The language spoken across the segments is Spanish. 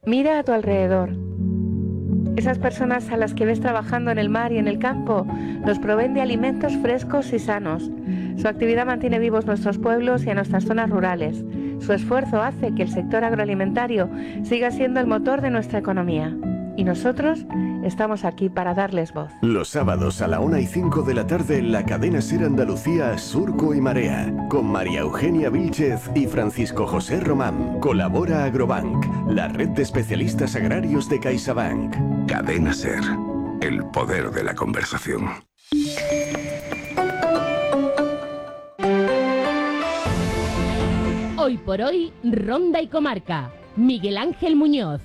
Mira a tu alrededor. Esas personas a las que ves trabajando en el mar y en el campo nos proveen de alimentos frescos y sanos. Su actividad mantiene vivos nuestros pueblos y a nuestras zonas rurales. Su esfuerzo hace que el sector agroalimentario siga siendo el motor de nuestra economía. Y nosotros estamos aquí para darles voz. Los sábados a la 1:05 de la tarde en la cadena SER Andalucía, Surco y Marea, con María Eugenia Vílchez y Francisco José Román. Colabora Agrobank, la red de especialistas agrarios de CaixaBank. Cadena SER, el poder de la conversación. Hoy por hoy, Ronda y Comarca. Miguel Ángel Muñoz.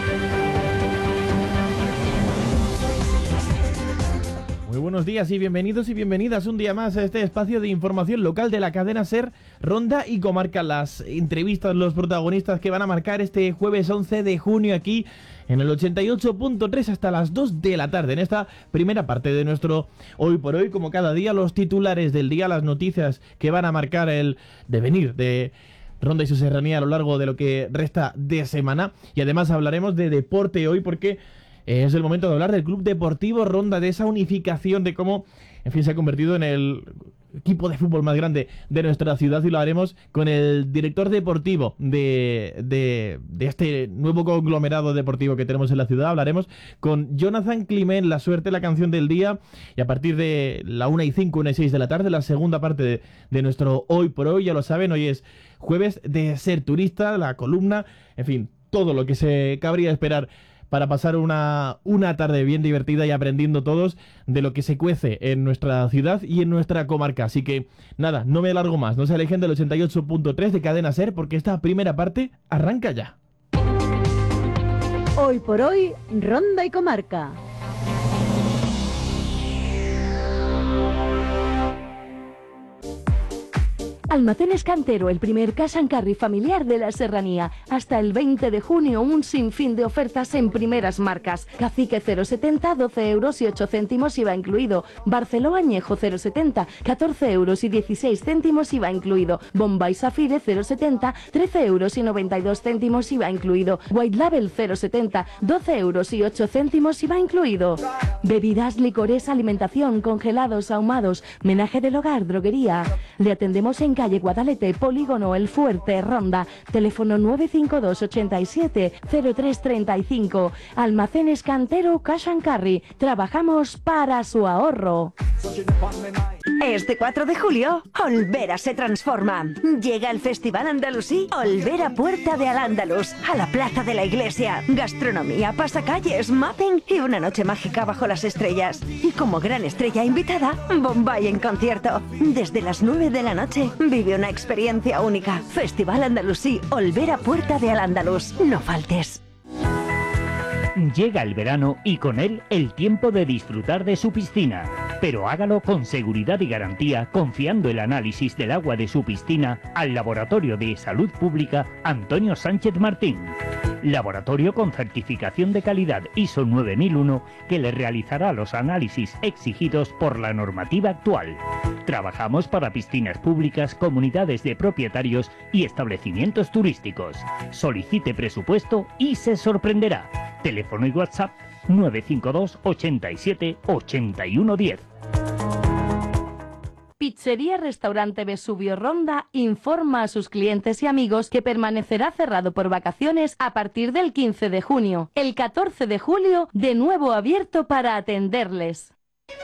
Muy buenos días y bienvenidos y bienvenidas un día más a este espacio de información local de la cadena SER, Ronda y Comarca. Las entrevistas, los protagonistas que van a marcar este jueves 11 de junio aquí en el 88.3 hasta las 2 de la tarde. En esta primera parte de nuestro Hoy por Hoy, como cada día, los titulares del día, las noticias que van a marcar el devenir de Ronda y su serranía a lo largo de lo que resta de semana. Y además hablaremos de deporte hoy porque es el momento de hablar del Club Deportivo Ronda, de esa unificación, de cómo, en fin, se ha convertido en el equipo de fútbol más grande de nuestra ciudad, y lo haremos con el director deportivo de este nuevo conglomerado deportivo que tenemos en la ciudad. Hablaremos con Jonathan Climent, La Suerte, la canción del día, y a partir de la 1:05, 1:06 de la tarde, la segunda parte de nuestro Hoy por Hoy. Ya lo saben, hoy es jueves de Ser Turista, la columna, en fin, todo lo que se cabría esperar para pasar una tarde bien divertida y aprendiendo todos de lo que se cuece en nuestra ciudad y en nuestra comarca. Así que nada, no me alargo más, no se alejen del 88.3 de Cadena SER porque esta primera parte arranca ya. Hoy por hoy, Ronda y Comarca. Almacenes Cantero, el primer cash and carry familiar de la serranía. Hasta el 20 de junio, un sinfín de ofertas en primeras marcas. Cacique 0,70, 12 euros y 8 céntimos IVA incluido. Barceló Añejo 0,70, 14 euros y 16 céntimos IVA incluido. Bombay Safire 0,70, 13 euros y 92 céntimos IVA incluido. White Label 0,70, 12 euros y 8 céntimos IVA incluido. Bebidas, licores, alimentación, congelados, ahumados, menaje del hogar, droguería. Le atendemos en calle Guadalete, Polígono El Fuerte, Ronda. Teléfono 952 87 0335. Almacenes Cantero Cash and Carry. Trabajamos para su ahorro. Este 4 de julio, Olvera se transforma. Llega el Festival Andalusí Olvera Puerta de Al-Ándalus, a la Plaza de la Iglesia. Gastronomía, pasacalles, mapping y una noche mágica bajo las estrellas. Y como gran estrella invitada, Bombay en concierto. Desde las 9 de la noche, vive una experiencia única. Festival Andalusí Olvera Puerta de Al-Ándalus. No faltes. Llega el verano y con él el tiempo de disfrutar de su piscina. Pero hágalo con seguridad y garantía, confiando el análisis del agua de su piscina al Laboratorio de Salud Pública Antonio Sánchez Martín. Laboratorio con certificación de calidad ISO 9001 que le realizará los análisis exigidos por la normativa actual. Trabajamos para piscinas públicas, comunidades de propietarios y establecimientos turísticos. Solicite presupuesto y se sorprenderá. Teléfono y WhatsApp 952 87 81 10. Pizzería Restaurante Vesubio Ronda informa a sus clientes y amigos que permanecerá cerrado por vacaciones a partir del 15 de junio. El 14 de julio, de nuevo abierto para atenderles.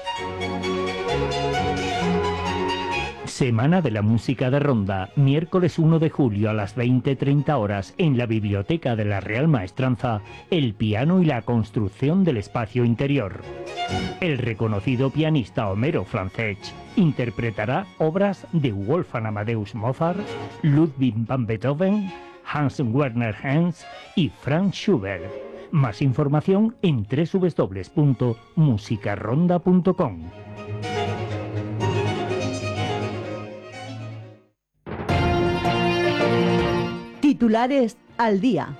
Semana de la Música de Ronda, miércoles 1 de julio a las 20:30 horas en la Biblioteca de la Real Maestranza, el piano y la construcción del espacio interior. El reconocido pianista Homero Francesc interpretará obras de Wolfgang Amadeus Mozart, Ludwig van Beethoven, Hans Werner Henze y Franz Schubert. Más información en www.musicaronda.com. Titulares al día.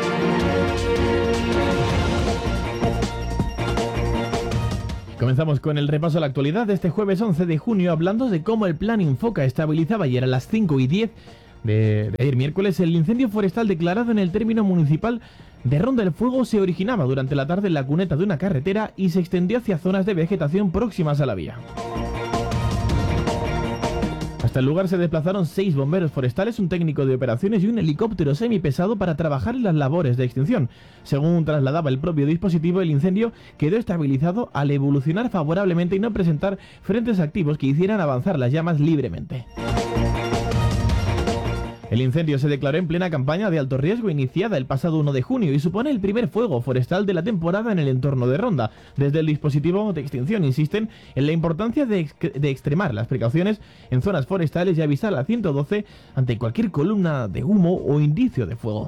Comenzamos con el repaso a la actualidad de este jueves 11 de junio, hablando de cómo el Plan Infoca estabilizaba ayer a las 5:10 de ayer miércoles, el incendio forestal declarado en el término municipal de Ronda del Fuego se originaba durante la tarde en la cuneta de una carretera y se extendió hacia zonas de vegetación próximas a la vía. Hasta el lugar se desplazaron 6 bomberos forestales, un técnico de operaciones y un helicóptero semipesado para trabajar en las labores de extinción. Según trasladaba el propio dispositivo, el incendio quedó estabilizado al evolucionar favorablemente y no presentar frentes activos que hicieran avanzar las llamas libremente. El incendio se declaró en plena campaña de alto riesgo iniciada el pasado 1 de junio y supone el primer fuego forestal de la temporada en el entorno de Ronda. Desde el dispositivo de extinción insisten en la importancia de extremar las precauciones en zonas forestales y avisar al 112 ante cualquier columna de humo o indicio de fuego.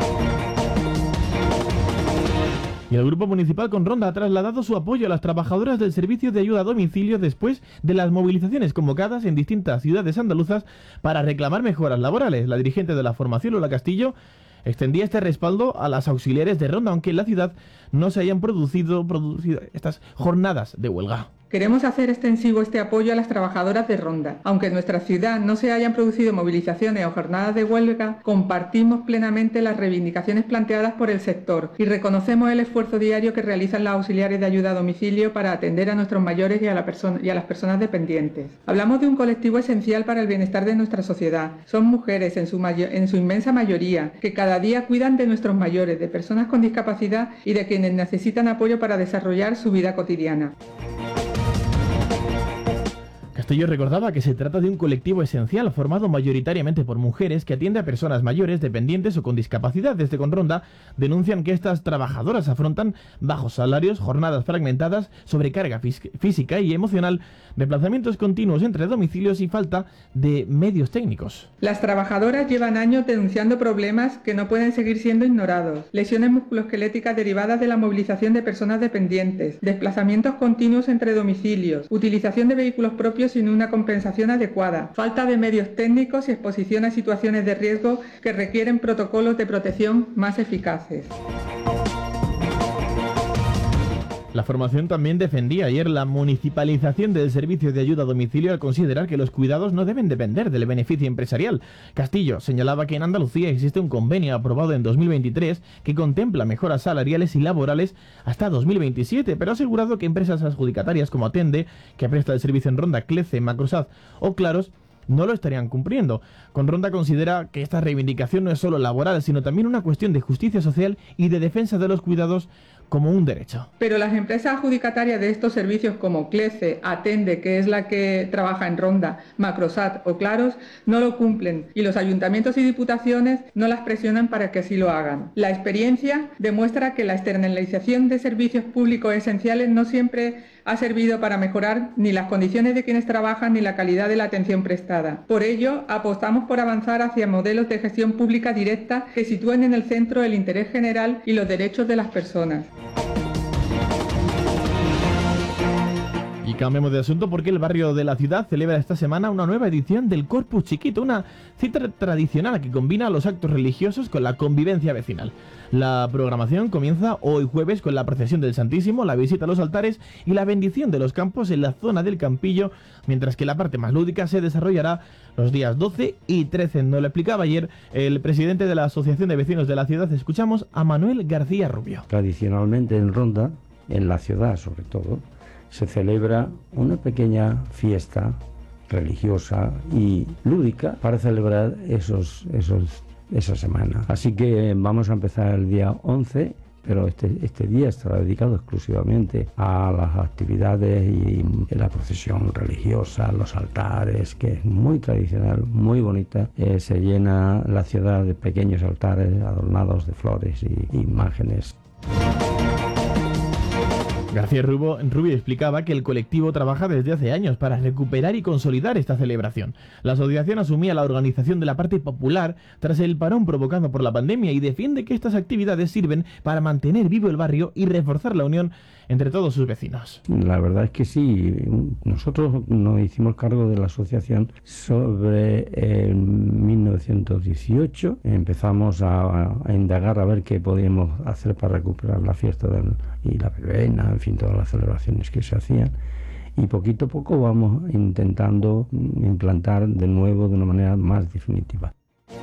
Y el Grupo Municipal con Ronda ha trasladado su apoyo a las trabajadoras del servicio de ayuda a domicilio después de las movilizaciones convocadas en distintas ciudades andaluzas para reclamar mejoras laborales. La dirigente de la formación, Lola Castillo, extendía este respaldo a las auxiliares de Ronda, aunque en la ciudad no se hayan producido estas jornadas de huelga. Queremos hacer extensivo este apoyo a las trabajadoras de Ronda. Aunque en nuestra ciudad no se hayan producido movilizaciones o jornadas de huelga, compartimos plenamente las reivindicaciones planteadas por el sector y reconocemos el esfuerzo diario que realizan las auxiliares de ayuda a domicilio para atender a nuestros mayores y a las personas dependientes. Hablamos de un colectivo esencial para el bienestar de nuestra sociedad. Son mujeres en su inmensa mayoría que cada día cuidan de nuestros mayores, de personas con discapacidad y de quienes necesitan apoyo para desarrollar su vida cotidiana. Castillo recordaba que se trata de un colectivo esencial formado mayoritariamente por mujeres que atiende a personas mayores, dependientes o con discapacidad. Desde Conronda denuncian que estas trabajadoras afrontan bajos salarios, jornadas fragmentadas, sobrecarga física y emocional, desplazamientos continuos entre domicilios y falta de medios técnicos. Las trabajadoras llevan años denunciando problemas que no pueden seguir siendo ignorados. Lesiones musculoesqueléticas derivadas de la movilización de personas dependientes, desplazamientos continuos entre domicilios, utilización de vehículos propios sin una compensación adecuada, falta de medios técnicos y exposición a situaciones de riesgo que requieren protocolos de protección más eficaces. La formación también defendía ayer la municipalización del servicio de ayuda a domicilio al considerar que los cuidados no deben depender del beneficio empresarial. Castillo señalaba que en Andalucía existe un convenio aprobado en 2023 que contempla mejoras salariales y laborales hasta 2027, pero ha asegurado que empresas adjudicatarias como Atende, que presta el servicio en Ronda, Clece, Macrosad o Claros, no lo estarían cumpliendo. Conronda considera que esta reivindicación no es solo laboral, sino también una cuestión de justicia social y de defensa de los cuidados como un derecho. Pero las empresas adjudicatarias de estos servicios como Clece, Atende, que es la que trabaja en Ronda, Macrosat o Claros, no lo cumplen y los ayuntamientos y diputaciones no las presionan para que así lo hagan. La experiencia demuestra que la externalización de servicios públicos esenciales no siempre ha servido para mejorar ni las condiciones de quienes trabajan ni la calidad de la atención prestada. Por ello, apostamos por avanzar hacia modelos de gestión pública directa que sitúen en el centro el interés general y los derechos de las personas. Y cambiemos de asunto porque el barrio de la ciudad celebra esta semana una nueva edición del Corpus Chiquito, una cita tradicional que combina los actos religiosos con la convivencia vecinal. La programación comienza hoy jueves con la procesión del Santísimo, la visita a los altares y la bendición de los campos en la zona del Campillo, mientras que la parte más lúdica se desarrollará los días 12 y 13. Nos lo explicaba ayer el presidente de la Asociación de Vecinos de la Ciudad. Escuchamos a Manuel García Rubio. Tradicionalmente en Ronda, en la ciudad sobre todo, se celebra una pequeña fiesta religiosa y lúdica para celebrar esa semana. Así que vamos a empezar el día 11, pero este día estará dedicado exclusivamente a las actividades y la procesión religiosa, los altares, que es muy tradicional, muy bonita. Se llena la ciudad de pequeños altares adornados de flores y imágenes. García Rubio explicaba que el colectivo trabaja desde hace años para recuperar y consolidar esta celebración. La asociación asumía la organización de la parte popular tras el parón provocado por la pandemia y defiende que estas actividades sirven para mantener vivo el barrio y reforzar la unión entre todos sus vecinos. La verdad es que sí, nosotros nos hicimos cargo de la asociación sobre 1918, empezamos a indagar a ver qué podíamos hacer para recuperar la fiesta y la verbena, en fin, todas las celebraciones que se hacían, y poquito a poco vamos intentando implantar de nuevo de una manera más definitiva.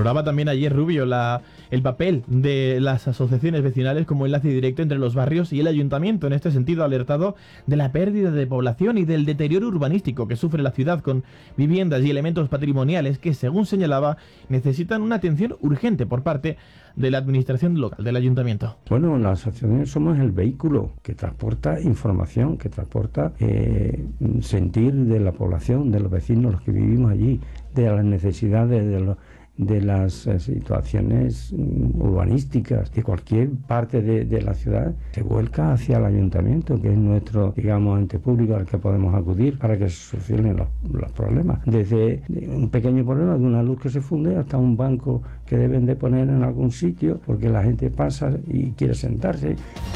Valoraba también ayer Rubio el papel de las asociaciones vecinales como enlace directo entre los barrios y el ayuntamiento. En este sentido, ha alertado de la pérdida de población y del deterioro urbanístico que sufre la ciudad, con viviendas y elementos patrimoniales que, según señalaba, necesitan una atención urgente por parte de la administración local, del ayuntamiento. Bueno, las asociaciones somos el vehículo que transporta información, que transporta sentir de la población, de los vecinos, los que vivimos allí, de las necesidades de las situaciones urbanísticas de cualquier parte de la ciudad, se vuelca hacia el ayuntamiento, que es nuestro, digamos, ente público al que podemos acudir para que se solucionen los problemas. Desde un pequeño problema de una luz que se funde hasta un banco que deben de poner en algún sitio porque la gente pasa y quiere sentarse.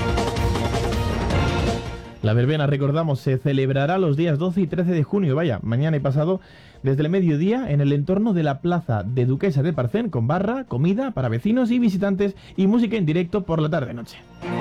La verbena, recordamos, se celebrará los días 12 y 13 de junio, mañana y pasado, desde el mediodía en el entorno de la plaza de Duquesa de Parcén, con barra, comida para vecinos y visitantes y música en directo por la tarde-noche.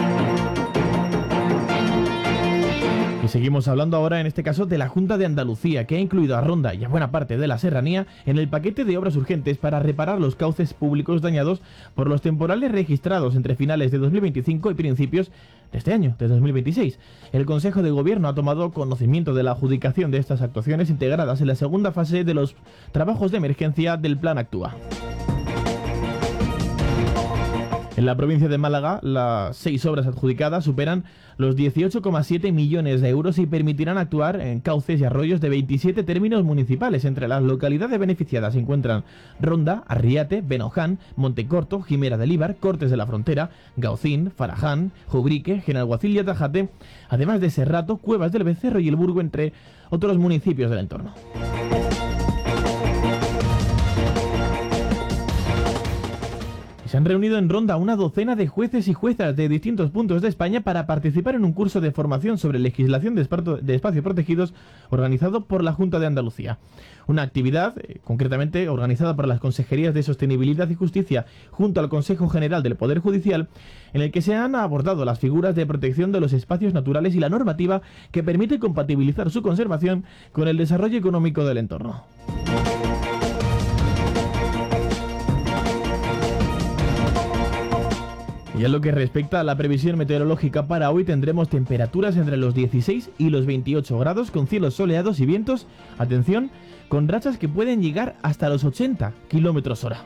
Y seguimos hablando ahora, en este caso, de la Junta de Andalucía, que ha incluido a Ronda y a buena parte de la Serranía en el paquete de obras urgentes para reparar los cauces públicos dañados por los temporales registrados entre finales de 2025 y principios de este año, de 2026. El Consejo de Gobierno ha tomado conocimiento de la adjudicación de estas actuaciones integradas en la segunda fase de los trabajos de emergencia del Plan Actúa. En la provincia de Málaga, las 6 obras adjudicadas superan los 18,7 millones de euros y permitirán actuar en cauces y arroyos de 27 términos municipales. Entre las localidades beneficiadas se encuentran Ronda, Arriate, Benoján, Montecorto, Jimera del Íbar, Cortes de la Frontera, Gaucín, Faraján, Jubrique, Genalguacil y Atajate, además de Serrato, Cuevas del Becerro y El Burgo, entre otros municipios del entorno. Se han reunido en Ronda una docena de jueces y juezas de distintos puntos de España para participar en un curso de formación sobre legislación de espacios protegidos organizado por la Junta de Andalucía. Una actividad, concretamente organizada por las Consejerías de Sostenibilidad y Justicia junto al Consejo General del Poder Judicial, en el que se han abordado las figuras de protección de los espacios naturales y la normativa que permite compatibilizar su conservación con el desarrollo económico del entorno. Y en lo que respecta a la previsión meteorológica para hoy, tendremos temperaturas entre los 16 y los 28 grados, con cielos soleados y vientos, atención, con rachas que pueden llegar hasta los 80 kilómetros hora.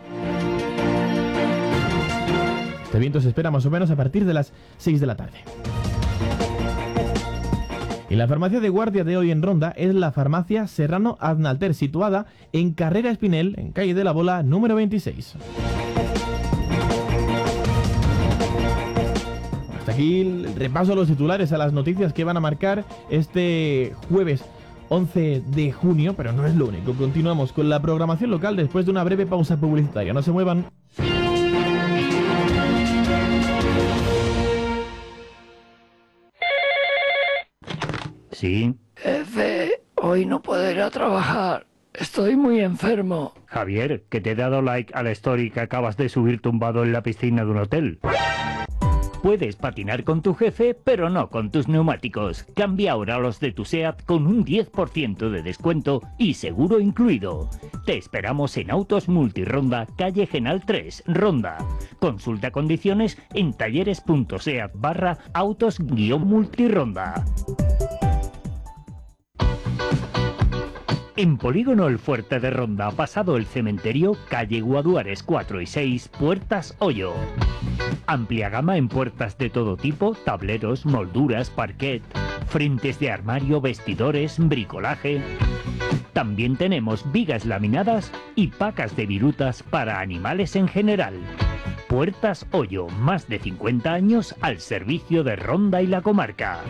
Este viento se espera más o menos a partir de las 6 de la tarde. Y la farmacia de guardia de hoy en Ronda es la farmacia Serrano Aznalter, situada en Carrera Espinel, en calle de la Bola, número 26. Aquí el repaso a los titulares, a las noticias que van a marcar este jueves 11 de junio, pero no es lo único. Continuamos con la programación local después de una breve pausa publicitaria. No se muevan. Sí. Jefe, hoy no puedo ir a trabajar. Estoy muy enfermo. Javier, que te he dado like a la story que acabas de subir tumbado en la piscina de un hotel. Puedes patinar con tu jefe, pero no con tus neumáticos. Cambia ahora a los de tu SEAT con un 10% de descuento y seguro incluido. Te esperamos en Autos Multironda, calle Genal 3, Ronda. Consulta condiciones en talleres.seat/autos-multironda. En Polígono El Fuerte de Ronda, pasado el cementerio, calle Guaduares 4 y 6, Puertas Hoyo. Amplia gama en puertas de todo tipo, tableros, molduras, parquet, frentes de armario, vestidores, bricolaje. También tenemos vigas laminadas y pacas de virutas para animales en general. Puertas Hoyo, más de 50 años al servicio de Ronda y la comarca.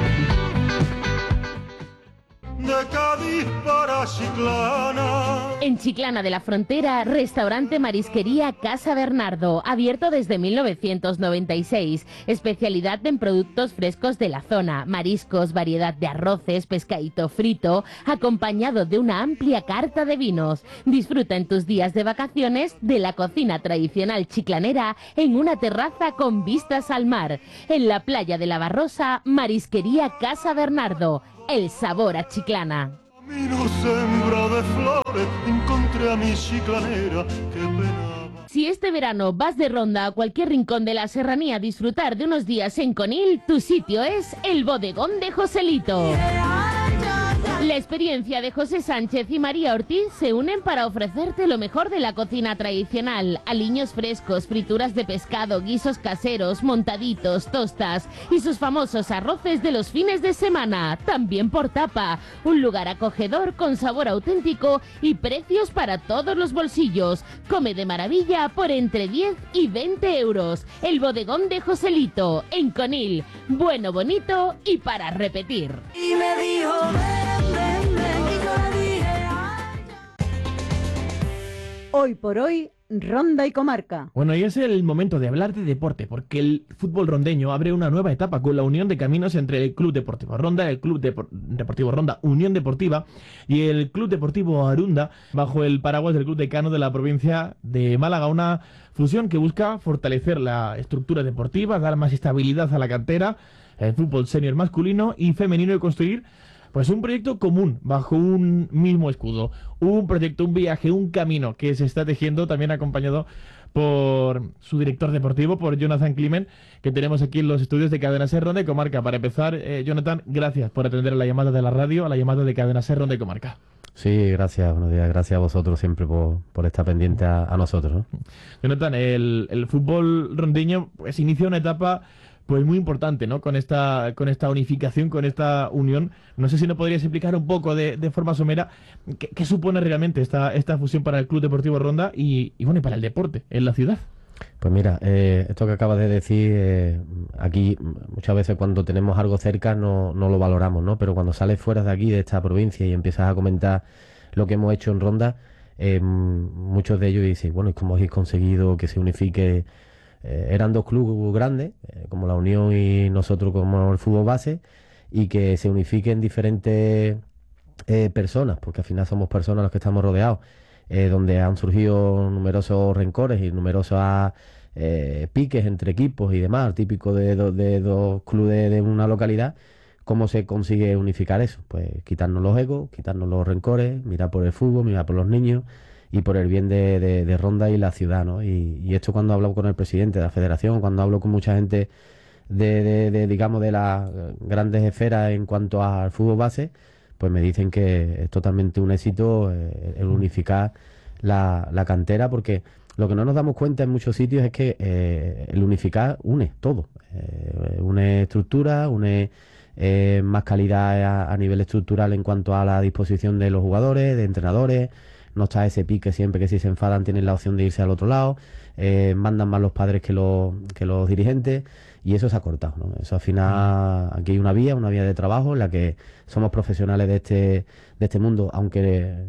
De Cádiz para Chiclana. En Chiclana de la Frontera, restaurante Marisquería Casa Bernardo, abierto desde 1996. Especialidad en productos frescos de la zona, mariscos, variedad de arroces, pescadito frito, acompañado de una amplia carta de vinos. Disfruta en tus días de vacaciones de la cocina tradicional chiclanera en una terraza con vistas al mar. En la playa de la Barrosa, Marisquería Casa Bernardo. El sabor a Chiclana. Camino sembrado de flores, encontré a mi chiclanera que penaba. Si este verano vas de ronda a cualquier rincón de la serranía a disfrutar de unos días en Conil, tu sitio es el Bodegón de Joselito. La experiencia de José Sánchez y María Ortiz se unen para ofrecerte lo mejor de la cocina tradicional: aliños frescos, frituras de pescado, guisos caseros, montaditos, tostas y sus famosos arroces de los fines de semana, también por tapa. Un lugar acogedor con sabor auténtico y precios para todos los bolsillos. Come de maravilla por entre 10 y 20 euros. El Bodegón de Joselito, en Conil. Bueno, bonito y para repetir. Y me dijo, hoy por hoy, Ronda y Comarca. Bueno, y es el momento de hablar de deporte, porque el fútbol rondeño abre una nueva etapa con la unión de caminos entre el Club Deportivo Ronda, el Club Deportivo Ronda Unión Deportiva y el Club Deportivo Arunda, bajo el paraguas del Club Decano de la provincia de Málaga. Una fusión que busca fortalecer la estructura deportiva, dar más estabilidad a la cantera, el fútbol senior masculino y femenino, y construir pues un proyecto común bajo un mismo escudo, un proyecto, un viaje, un camino que se está tejiendo, también acompañado por su director deportivo, por Jonathan Climent, que tenemos aquí en los estudios de Cadena Ser Ronda y Comarca. Para empezar, Jonathan, gracias por atender a la llamada de la radio, a la llamada de Cadena Ser Ronda y Comarca. Sí, gracias, buenos días, gracias a vosotros siempre por estar pendiente a nosotros, ¿no? Jonathan, el fútbol rondeño pues inicia una etapa pues muy importante, ¿no? Con esta unificación, con esta unión. No sé si nos podrías explicar un poco de forma somera qué supone realmente esta fusión para el Club Deportivo Ronda y bueno, y para el deporte en la ciudad. Pues mira, esto que acabas de decir, aquí muchas veces cuando tenemos algo cerca no lo valoramos, ¿no? Pero cuando sales fuera de aquí, de esta provincia, y empiezas a comentar lo que hemos hecho en Ronda, muchos de ellos dicen, bueno, ¿y cómo habéis conseguido que se unifique? Eran dos clubes grandes, como la Unión y nosotros como el fútbol base, y que se unifiquen diferentes personas, porque al final somos personas los que estamos rodeados, donde han surgido numerosos rencores y numerosos piques entre equipos y demás, típico de dos clubes de una localidad. ¿Cómo se consigue unificar eso? Pues quitarnos los egos, quitarnos los rencores, mirar por el fútbol, mirar por los niños y por el bien de Ronda y la ciudad, ¿no? Y esto, cuando hablo con el presidente de la federación, cuando hablo con mucha gente digamos, de las grandes esferas en cuanto al fútbol base, pues me dicen que es totalmente un éxito el unificar la cantera, porque lo que no nos damos cuenta en muchos sitios es que el unificar une todo, une estructura, une más calidad a nivel estructural en cuanto a la disposición de los jugadores, de entrenadores. No está ese pique siempre que si se enfadan tienen la opción de irse al otro lado, mandan más los padres que los dirigentes, y eso se ha cortado, ¿no? Eso al final, aquí hay una vía de trabajo en la que somos profesionales de este mundo, aunque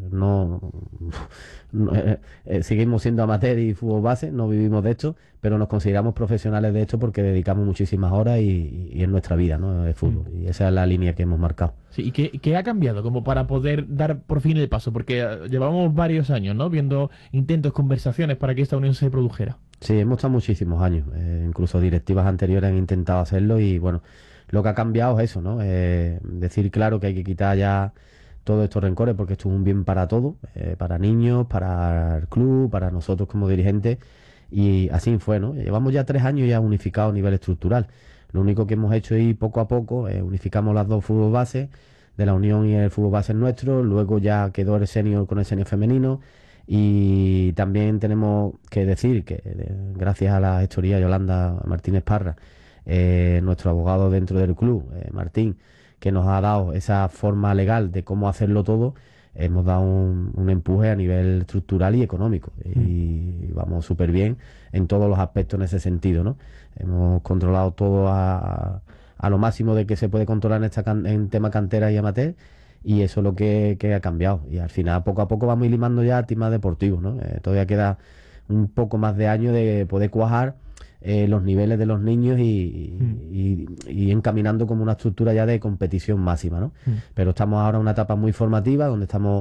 seguimos siendo amateurs y fútbol base, no vivimos de esto, pero nos consideramos profesionales de esto porque dedicamos muchísimas horas y es nuestra vida, ¿no? El fútbol, y esa es la línea que hemos marcado. Sí, ¿y qué ha cambiado como para poder dar por fin el paso? Porque llevamos varios años, ¿no?, viendo intentos, conversaciones para que esta unión se produjera. Sí, hemos estado muchísimos años, incluso directivas anteriores han intentado hacerlo, y bueno, lo que ha cambiado es eso, ¿no? Decir claro que hay que quitar ya todos estos rencores, porque esto es un bien para todos, para niños, para el club, para nosotros como dirigentes, y así fue, ¿no? Llevamos ya 3 años ya unificados a nivel estructural. Lo único que hemos hecho es ir poco a poco, unificamos las dos fútbol bases, de la Unión y el fútbol base nuestro, luego ya quedó el senior con el senior femenino, y también tenemos que decir que gracias a la gestoría Yolanda Martínez Parra, nuestro abogado dentro del club, Martín, que nos ha dado esa forma legal de cómo hacerlo todo, hemos dado un empuje a nivel estructural y económico, y vamos súper bien en todos los aspectos en ese sentido, ¿no? Hemos controlado todo a lo máximo de que se puede controlar en tema cantera y amateur, y eso es lo que ha cambiado, y al final poco a poco vamos limando ya temas deportivos, ¿no? Todavía queda un poco más de año de poder cuajar los niveles de los niños y encaminando como una estructura ya de competición máxima, ¿no? Pero estamos ahora en una etapa muy formativa donde estamos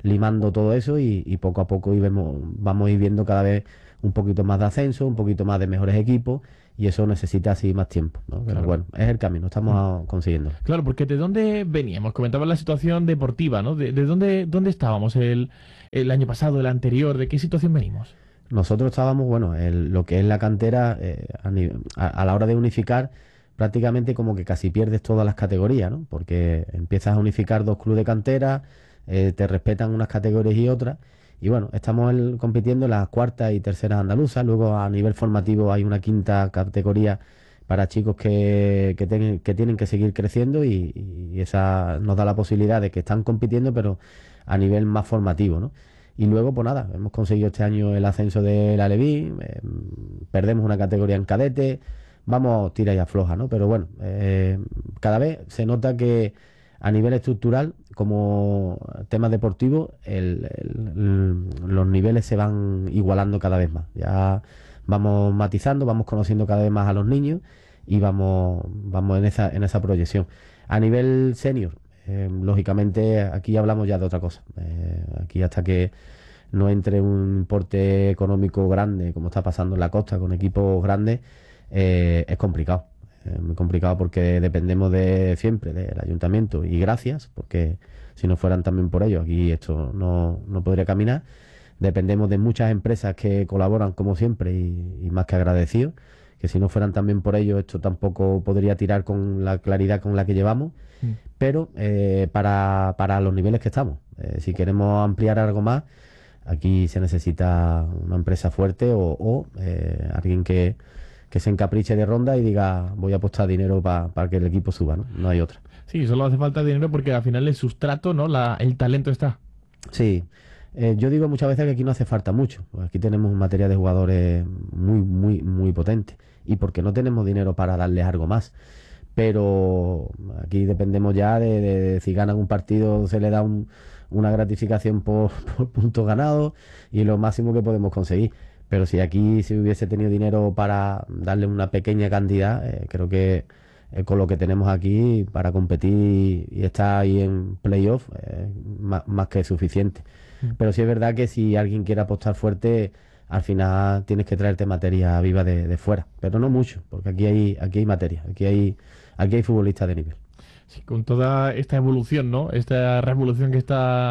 limando todo eso y poco a poco vamos a ir viendo cada vez un poquito más de ascenso, un poquito más de mejores equipos, y eso necesita así más tiempo, ¿no? Pero Claro. bueno, es el camino, estamos consiguiendo. Claro, porque ¿de dónde veníamos? Comentabas la situación deportiva, ¿no? ¿De dónde estábamos el año pasado, el anterior? ¿De qué situación venimos? Nosotros estábamos, bueno, lo que es la cantera, a la hora de unificar, prácticamente como que casi pierdes todas las categorías, ¿no? Porque empiezas a unificar 2 clubes de cantera, te respetan unas categorías y otras, y bueno, estamos compitiendo en las cuartas y terceras andaluzas. Luego a nivel formativo hay una 5ª categoría para chicos que tienen que seguir creciendo, y esa nos da la posibilidad de que están compitiendo, pero a nivel más formativo, ¿no? Y luego, pues nada, hemos conseguido este año el ascenso del Alevín, perdemos una categoría en cadete, vamos tira y afloja, ¿no? Pero bueno, cada vez se nota que a nivel estructural, como temas deportivos, los niveles se van igualando cada vez más. Ya vamos matizando, vamos conociendo cada vez más a los niños y vamos en esa proyección. A nivel senior, lógicamente aquí hablamos ya de otra cosa. Aquí hasta que no entre un importe económico grande, como está pasando en la costa con equipos grandes, es complicado. Muy complicado porque dependemos siempre del ayuntamiento, y gracias, porque si no fueran también por ellos, aquí esto no podría caminar. Dependemos de muchas empresas que colaboran como siempre, y más que agradecidos, que si no fueran también por ellos esto tampoco podría tirar con la claridad con la que llevamos. Pero para los niveles que estamos, si queremos ampliar algo más, aquí se necesita una empresa fuerte o alguien que se encapriche de Ronda y diga voy a apostar dinero para que el equipo suba, ¿no? No hay otra. Sí, solo hace falta dinero porque al final el sustrato, ¿no? El talento está. Sí, yo digo muchas veces que aquí no hace falta mucho. Aquí tenemos un material de jugadores muy, muy, muy potente, y porque no tenemos dinero para darles algo más. Pero aquí dependemos ya de si ganan un partido se le da una gratificación por puntos ganados, y lo máximo que podemos conseguir. Pero si aquí se hubiese tenido dinero para darle una pequeña cantidad, creo que con lo que tenemos aquí para competir y estar ahí en playoff, más que suficiente. Pero sí es verdad que si alguien quiere apostar fuerte, al final tienes que traerte materia viva de fuera, pero no mucho, porque aquí hay materia, aquí hay futbolistas de nivel. Sí, con toda esta evolución, ¿no? Esta revolución que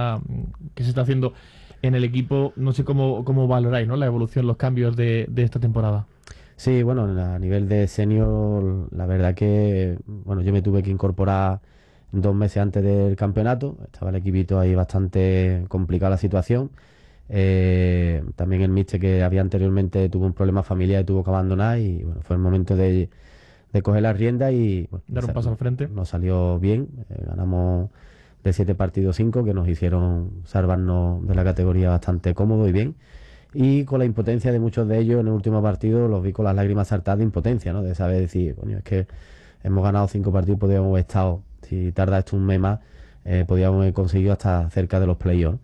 se está haciendo en el equipo, no sé cómo valoráis, ¿no? La evolución, los cambios de esta temporada. Sí, bueno, a nivel de senior, la verdad que, bueno, yo me tuve que incorporar 2 meses antes del campeonato. Estaba el equipito ahí bastante complicada la situación. También el míster, que había anteriormente, tuvo un problema familiar y tuvo que abandonar, y bueno, fue el momento de coger las riendas y bueno, dar un paso al frente. Nos salió bien, ganamos de 7 partidos 5, que nos hicieron salvarnos de la categoría bastante cómodo y bien. Y con la impotencia de muchos de ellos en el último partido, los vi con las lágrimas saltadas de impotencia, ¿no? De saber decir, coño, es que hemos ganado 5 partidos, podríamos haber estado, si tarda esto un mes más, podríamos haber conseguido hasta cerca de los playoffs.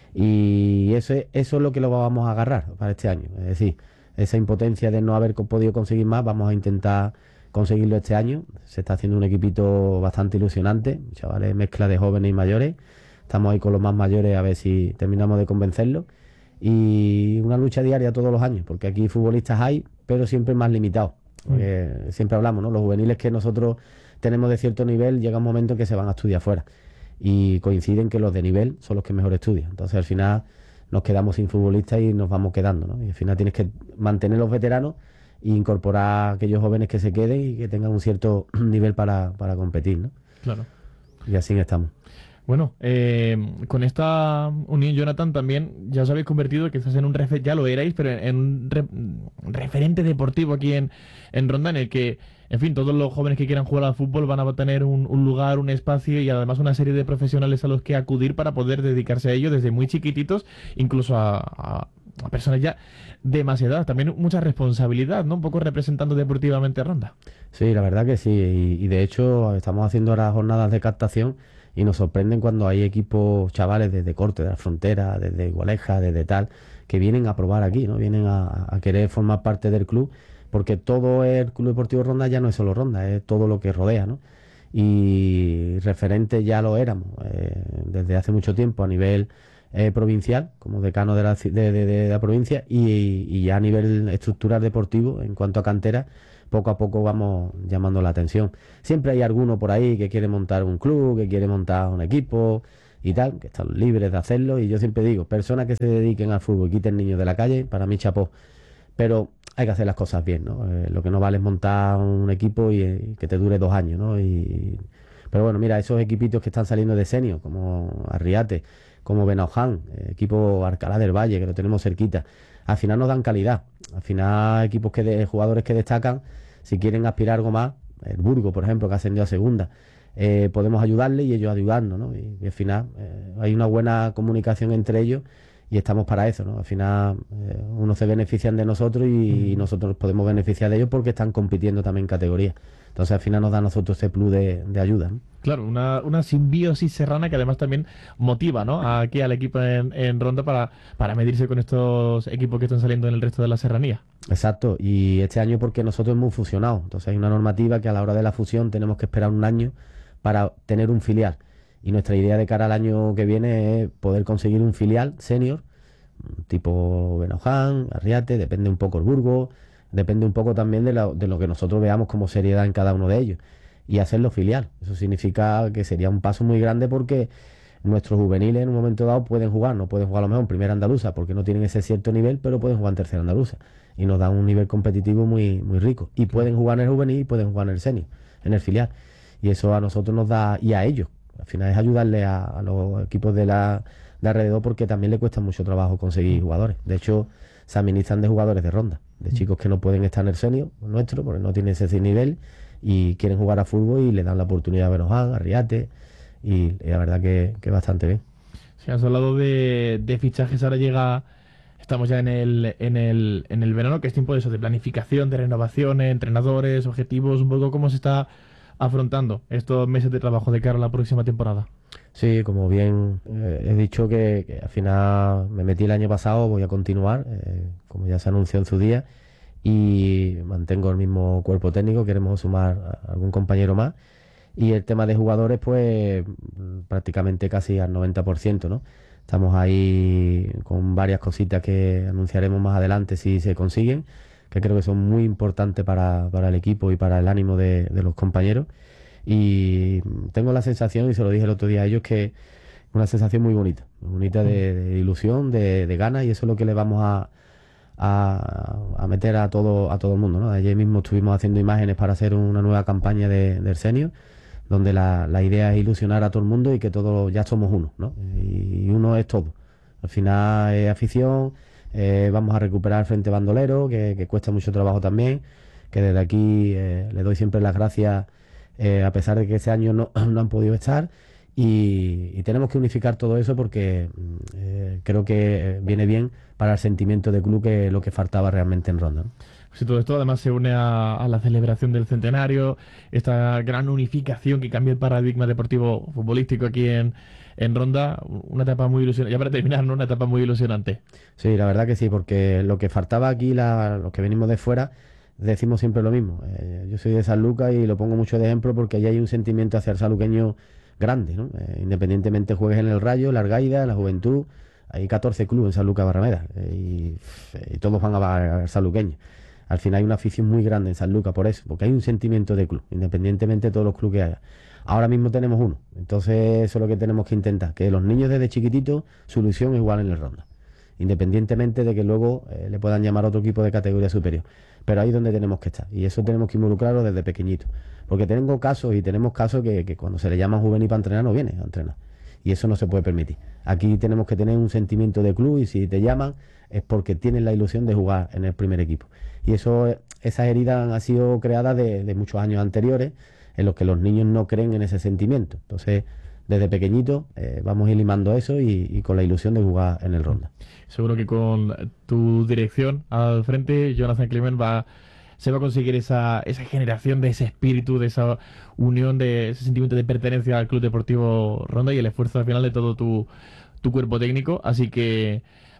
Y eso es lo que lo vamos a agarrar para este año. Es decir, esa impotencia de no haber podido conseguir más, vamos a intentar conseguirlo este año. Se está haciendo un equipito bastante ilusionante, chavales, mezcla de jóvenes y mayores. Estamos ahí con los más mayores a ver si terminamos de convencerlos. Y una lucha diaria todos los años, porque aquí futbolistas hay, pero siempre más limitados. Siempre hablamos, ¿no? Los juveniles que nosotros tenemos de cierto nivel, llega un momento en que se van a estudiar fuera. Y coinciden que los de nivel son los que mejor estudian. Entonces al final nos quedamos sin futbolistas y nos vamos quedando, ¿no? Y al final tienes que mantener los veteranos e incorporar a aquellos jóvenes que se queden y que tengan un cierto nivel para competir, ¿no? Claro. Y así estamos. Bueno, con esta unión, Jonathan, también ya os habéis convertido, quizás en un ya lo erais, pero en un referente deportivo aquí en Ronda, en el que, en fin, todos los jóvenes que quieran jugar al fútbol van a tener un lugar, un espacio y además una serie de profesionales a los que acudir para poder dedicarse a ello desde muy chiquititos, incluso a personas ya de más edad. También mucha responsabilidad, ¿no? Un poco representando deportivamente a Ronda. Sí, la verdad que sí. Y de hecho estamos haciendo ahora jornadas de captación y nos sorprenden cuando hay equipos chavales desde Corte de la Frontera, desde Igualeja, desde tal, que vienen a probar aquí, ¿no? Vienen a querer formar parte del club, porque todo el Club Deportivo Ronda ya no es solo Ronda, es todo lo que rodea, ¿no? Y referentes ya lo éramos desde hace mucho tiempo a nivel provincial, como decano de la provincia, y ya a nivel estructural deportivo, en cuanto a cantera, poco a poco vamos llamando la atención. Siempre hay alguno por ahí que quiere montar un club, que quiere montar un equipo y tal, que están libres de hacerlo, y yo siempre digo, personas que se dediquen al fútbol y quiten niños de la calle, para mí chapó, pero hay que hacer las cosas bien, ¿no? Lo que no vale es montar un equipo y que te dure 2 años, ¿no? Pero bueno, mira, esos equipitos que están saliendo de senior, como Arriate, como Benoján, equipo Alcalá del Valle, que lo tenemos cerquita, al final nos dan calidad. Al final, equipos jugadores que destacan, si quieren aspirar algo más, el Burgo, por ejemplo, que ascendió a segunda, podemos ayudarle y ellos ayudarnos, ¿no? Y al final hay una buena comunicación entre ellos y estamos para eso, ¿no? Al final unos se benefician de nosotros y nosotros podemos beneficiar de ellos porque están compitiendo también en categoría. Entonces al final nos da a nosotros ese plus de ayuda, ¿no? Claro, una simbiosis serrana que además también motiva, ¿no?, aquí al equipo en Ronda para medirse con estos equipos que están saliendo en el resto de la serranía. Exacto, y este año porque nosotros hemos fusionado, entonces hay una normativa que a la hora de la fusión tenemos que esperar un año para tener un filial. Y nuestra idea de cara al año que viene es poder conseguir un filial senior, tipo Benoján, Arriate, depende un poco el Burgo, depende un poco también de lo que nosotros veamos como seriedad en cada uno de ellos, y hacerlo filial. Eso significa que sería un paso muy grande porque nuestros juveniles en un momento dado pueden jugar, no pueden jugar a lo mejor en primera andaluza porque no tienen ese cierto nivel, pero pueden jugar en tercera andaluza y nos dan un nivel competitivo muy, muy rico, y pueden jugar en el juvenil y pueden jugar en el senior, en el filial, y eso a nosotros nos da, y a ellos al final es ayudarle a los equipos de alrededor, porque también le cuesta mucho trabajo conseguir jugadores. De hecho, se administran de jugadores de Ronda, de chicos que no pueden estar en el senior nuestro porque no tienen ese nivel y quieren jugar a fútbol y le dan la oportunidad a Benoján, a Arriate, y la verdad que bastante bien. Si has hablado de fichajes, ahora estamos ya en el verano, que es tiempo de eso, de planificación, de renovación, entrenadores, objetivos, un poco cómo se está afrontando estos meses de trabajo de cara a la próxima temporada. Sí, como bien he dicho que al final me metí el año pasado, voy a continuar, como ya se anunció en su día, y mantengo el mismo cuerpo técnico, queremos sumar a algún compañero más, y el tema de jugadores pues prácticamente casi al 90%, ¿no? Estamos ahí con varias cositas que anunciaremos más adelante si se consiguen, que creo que son muy importantes para el equipo y para el ánimo de los compañeros. Y tengo la sensación, y se lo dije el otro día a ellos, que una sensación muy bonita de ilusión, de ganas, y eso es lo que le vamos a meter a todo el mundo, ¿no? Ayer mismo estuvimos haciendo imágenes para hacer una nueva campaña del senior, donde la idea es ilusionar a todo el mundo y que todos ya somos uno, ¿no? Y uno es todo. Al final es afición, vamos a recuperar Frente Bandolero, que cuesta mucho trabajo también, que desde aquí le doy siempre las gracias, a pesar de que ese año no han podido estar, y tenemos que unificar todo eso porque creo que viene bien para el sentimiento de club, que es lo que faltaba realmente en Ronda, ¿no? Si todo esto además se une a la celebración del centenario, esta gran unificación que cambia el paradigma deportivo futbolístico aquí en Ronda, una etapa muy ilusionante. Ya para terminar, ¿no?, una etapa muy ilusionante. Sí, la verdad que sí, porque lo que faltaba aquí, los que venimos de fuera, decimos siempre lo mismo. Yo soy de San Lucas y lo pongo mucho de ejemplo porque allí hay un sentimiento hacia el sanluqueño grande, ¿no? Independientemente juegues en el Rayo, la Argaida, la Juventud, hay 14 clubes en San Lucas Barrameda, y todos van a sanluqueños. Al final hay una afición muy grande en San Lucas por eso, porque hay un sentimiento de club, independientemente de todos los clubes que haya. Ahora mismo tenemos uno, entonces eso es lo que tenemos que intentar, que los niños desde chiquititos su ilusión es igual en el Ronda, independientemente de que luego le puedan llamar a otro equipo de categoría superior. Pero ahí es donde tenemos que estar, y eso tenemos que involucrarlo desde pequeñito, porque tenemos casos que cuando se le llama juvenil para entrenar no viene a entrenar, y eso no se puede permitir. Aquí tenemos que tener un sentimiento de club, y si te llaman es porque tienen la ilusión de jugar en el primer equipo, y esas heridas han sido creadas de muchos años anteriores en los que los niños no creen en ese sentimiento. Entonces desde pequeñito vamos a ir limando eso y con la ilusión de jugar en el Ronda. Seguro que con tu dirección al frente, Jonathan Climent se va a conseguir esa generación de ese espíritu, de esa unión, de ese sentimiento de pertenencia al Club Deportivo Ronda, y el esfuerzo al final de todo tu cuerpo técnico. Así que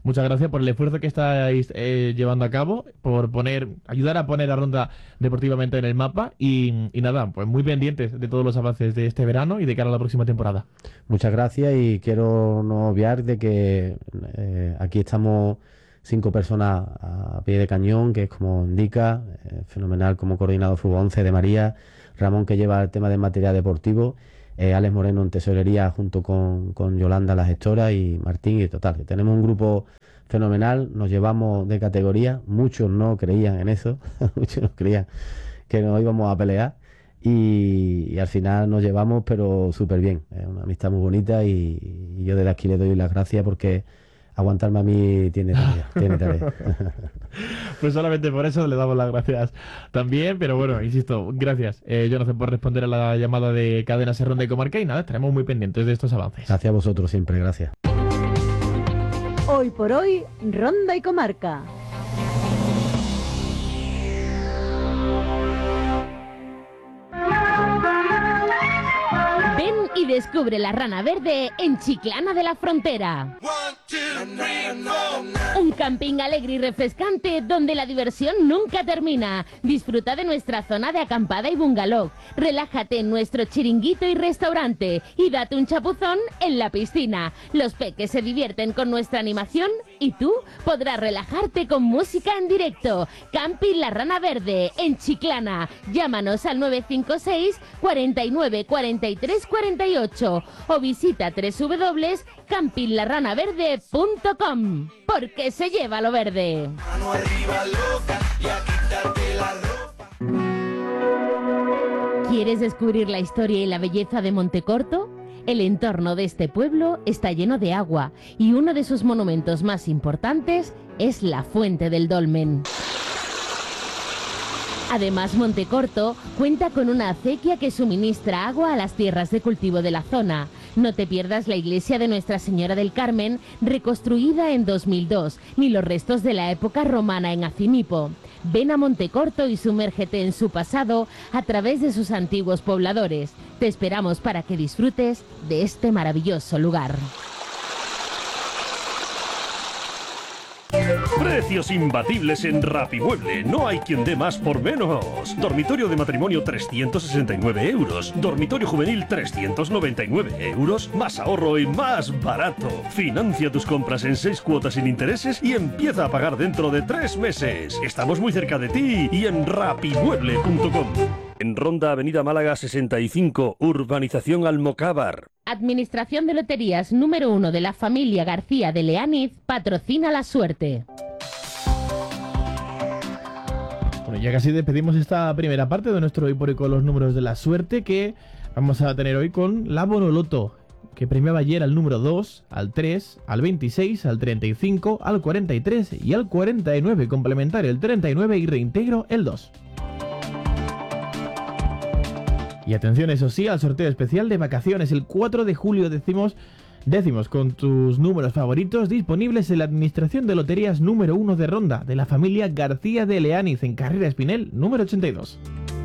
muchas gracias por el esfuerzo que estáis llevando a cabo, por ayudar a poner a Ronda deportivamente en el mapa y nada, pues muy pendientes de todos los avances de este verano y de cara a la próxima temporada. Muchas gracias y quiero no obviar de que aquí estamos 5 personas a pie de cañón, que es como indica, fenomenal como coordinador Fútbol 11 de María, Ramón que lleva el tema de material deportivo, Alex Moreno en tesorería junto con Yolanda la gestora y Martín, y total, que tenemos un grupo fenomenal, nos llevamos de categoría, muchos no creían en eso, muchos no creían que nos íbamos a pelear y al final nos llevamos pero súper bien, es una amistad muy bonita y yo desde aquí le doy las gracias porque aguantarme a mí tiene tarea. Pues solamente por eso le damos las gracias también, pero bueno, insisto, gracias Jonathan por responder a la llamada de Cadena Ser Ronda y Comarca y nada, estaremos muy pendientes de estos avances. Gracias a vosotros siempre, gracias. Hoy por hoy, Ronda y Comarca. Ven y descubre la Rana Verde en Chiclana de la Frontera. Un camping alegre y refrescante donde la diversión nunca termina. Disfruta de nuestra zona de acampada y bungalow. Relájate en nuestro chiringuito y restaurante y date un chapuzón en la piscina. Los peques se divierten con nuestra animación y tú podrás relajarte con música en directo. Camping La Rana Verde en Chiclana. Llámanos al 956 49 43 48 o visita www.campinglarranaverde.com porque se lleva lo verde. ¿Quieres descubrir la historia y la belleza de Montecorto? El entorno de este pueblo está lleno de agua y uno de sus monumentos más importantes es la Fuente del Dolmen. Además, Montecorto cuenta con una acequia que suministra agua a las tierras de cultivo de la zona. No te pierdas la iglesia de Nuestra Señora del Carmen, reconstruida en 2002, ni los restos de la época romana en Acimipo. Ven a Montecorto y sumérgete en su pasado a través de sus antiguos pobladores. Te esperamos para que disfrutes de este maravilloso lugar. Precios imbatibles en Rapimueble. No hay quien dé más por menos. Dormitorio de matrimonio 369 euros. Dormitorio juvenil 399 euros. Más ahorro y más barato. Financia tus compras en 6 cuotas sin intereses y empieza a pagar dentro de 3 meses. Estamos muy cerca de ti y en rapimueble.com. En Ronda, Avenida Málaga 65, Urbanización Almocávar. Administración de Loterías número 1 de la familia García de Leániz patrocina la suerte. Bueno, ya casi despedimos esta primera parte de nuestro Hoy por Hoy con los números de la suerte que vamos a tener hoy con la Bonoloto, que premiaba ayer al número 2, al 3, al 26, al 35, al 43 y al 49, complementario el 39 y reintegro el 2. Y atención, eso sí, al sorteo especial de vacaciones. El 4 de julio décimos con tus números favoritos disponibles en la Administración de Loterías número 1 de Ronda, de la familia García de Leániz, en Carrera Espinel, número 82.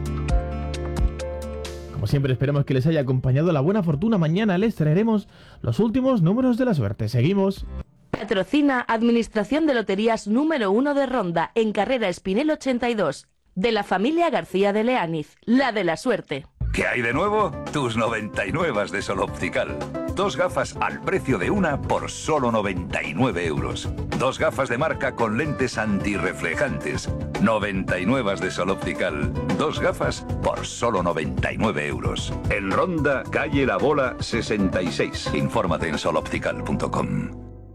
Como siempre, esperamos que les haya acompañado la buena fortuna. Mañana les traeremos los últimos números de la suerte. Seguimos. Patrocina Administración de Loterías número 1 de Ronda, en Carrera Espinel 82, de la familia García de Leániz, la de la suerte. ¿Qué hay de nuevo? Tus 99 de Sol Optical. 2 gafas al precio de una por solo 99 euros. 2 gafas de marca con lentes antirreflejantes. 99 de Sol Optical. 2 gafas por solo 99 euros. En Ronda, calle La Bola 66. Infórmate en soloptical.com.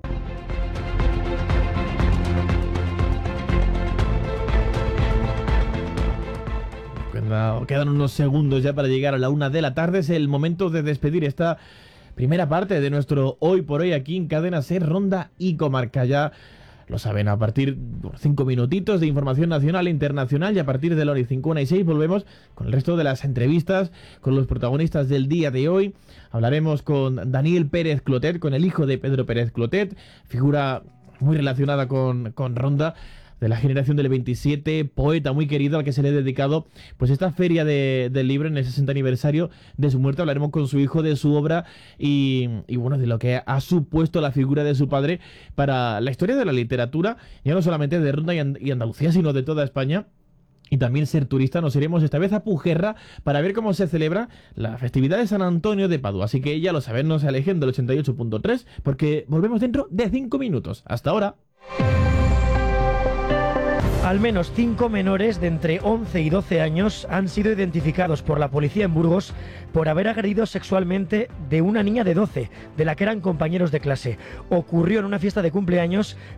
Quedan unos segundos ya para llegar a la 1 de la tarde. Es el momento de despedir esta primera parte de nuestro Hoy por Hoy aquí en Cadena Ser Ronda y Comarca. Ya lo saben, a partir de 5 minutitos de información nacional e internacional y a partir de la 1:56 volvemos con el resto de las entrevistas con los protagonistas del día de hoy. Hablaremos con Daniel Pérez Clotet, con el hijo de Pedro Pérez Clotet, figura muy relacionada con Ronda. de la generación del 27, poeta muy querido al que se le ha dedicado pues esta feria del libro en el 60 aniversario de su muerte. Hablaremos con su hijo de su obra y bueno, de lo que ha supuesto la figura de su padre para la historia de la literatura, ya no solamente de Ronda y Andalucía, sino de toda España. Y también ser turista. Nos iremos esta vez a Pujerra para ver cómo se celebra la festividad de San Antonio de Padua. Así que ya lo saben, no se alejen del 88.3 porque volvemos dentro de 5 minutos. Hasta ahora. Al menos 5 menores de entre 11 y 12 años han sido identificados por la policía en Burgos por haber agredido sexualmente de una niña de 12, de la que eran compañeros de clase. Ocurrió en una fiesta de cumpleaños